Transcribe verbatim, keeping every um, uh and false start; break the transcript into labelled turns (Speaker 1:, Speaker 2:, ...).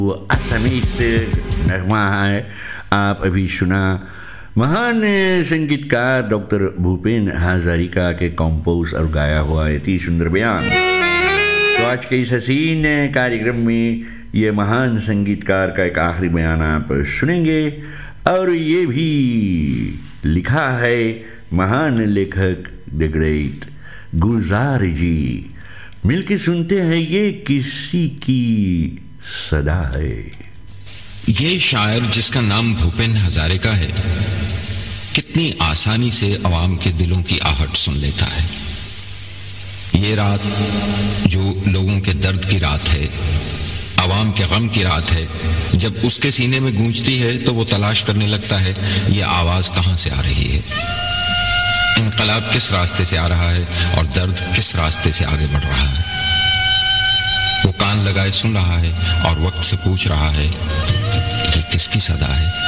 Speaker 1: वो असमी से नगमा है आप अभी सुना महान संगीतकार डॉक्टर भूपेन हजारिका के कंपोज और गाया हुआ इतनी सुंदर बयान। तो आज के इस हसीन कार्यक्रम में ये महान संगीतकार का एक आखिरी बयान आप सुनेंगे और ये भी लिखा है महान लेखक द ग्रेट गुलजार जी। मिलके सुनते हैं ये किसी की सदा है।
Speaker 2: ये शायर जिसका नाम भूपेन हजारिका है कितनी आसानी से अवाम के दिलों की आहट सुन लेता है। ये रात जो लोगों के दर्द की रात है, अवाम के गम की रात है, जब उसके सीने में गूंजती है तो वो तलाश करने लगता है ये आवाज कहां से आ रही है, इनकलाब किस रास्ते से आ रहा है और दर्द किस रास्ते से आगे बढ़ रहा है। वो कान लगाए सुन रहा है और वक्त से पूछ रहा है ये किसकी सदा है।